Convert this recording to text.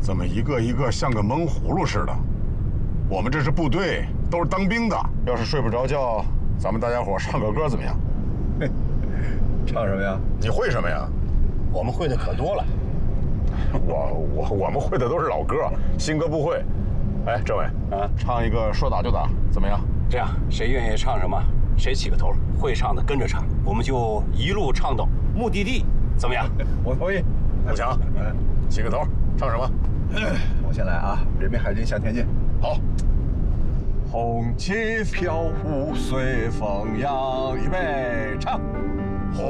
怎么一个一个像个闷葫芦似的？我们这是部队，都是当兵的。要是睡不着觉，咱们大家伙唱个歌怎么样？ 唱什么呀？ 你会什么呀？ 我们会的可多了。 我们会的都是老歌，新歌不会。哎，政委啊，唱一个说打就打，怎么样？ 这样，谁愿意唱什么，谁起个头，会唱的跟着唱，我们就一路唱到目的地，怎么样？ 我同意。 武强，起个头，唱什么？ 我先来啊，《人民海军向前进》。 好。 红旗飘舞随风扬，预备唱。